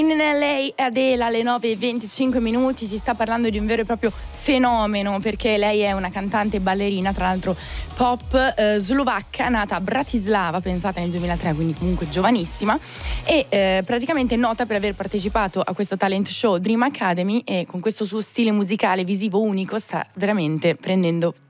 In LA Adele alle 9:25, si sta parlando di un vero e proprio fenomeno, perché lei è una cantante e ballerina, tra l'altro pop slovacca, nata a Bratislava, pensata nel 2003, quindi comunque giovanissima, e praticamente nota per aver partecipato a questo talent show Dream Academy, e con questo suo stile musicale visivo unico sta veramente prendendo